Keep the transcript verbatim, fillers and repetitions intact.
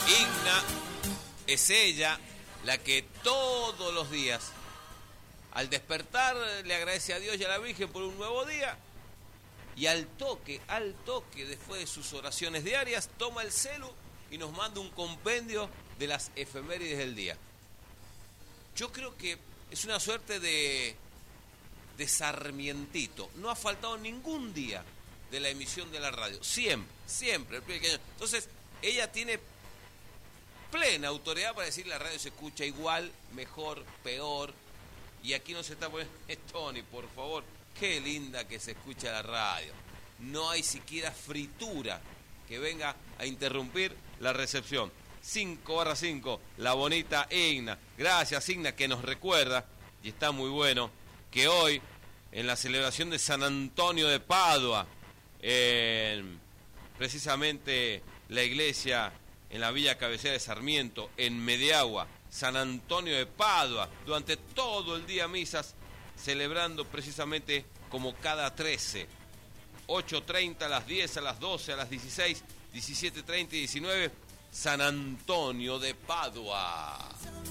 Igna es ella la que todos los días, al despertar, le agradece a Dios y a la Virgen por un nuevo día, y al toque, al toque, después de sus oraciones diarias, toma el celu y nos manda un compendio de las efemérides del día. Yo creo que es una suerte de, de Sarmientito. No ha faltado ningún día de la emisión de la radio. Siempre, siempre. Entonces, ella tiene plena autoridad para decir la radio se escucha igual, mejor, peor. Y aquí no se está poniendo... Tony, por favor, qué linda que se escucha la radio. No hay siquiera fritura que venga a interrumpir la recepción. cinco barra cinco, la bonita Igna. Gracias, Igna, que nos recuerda, y está muy bueno, que hoy, en la celebración de San Antonio de Padua, en precisamente la iglesia en la villa cabecera de Sarmiento, en Mediagua, San Antonio de Padua, durante todo el día misas, celebrando precisamente como cada trece, ocho treinta, a las diez, a las doce, a las dieciséis, diecisiete treinta y diecinueve, San Antonio de Padua.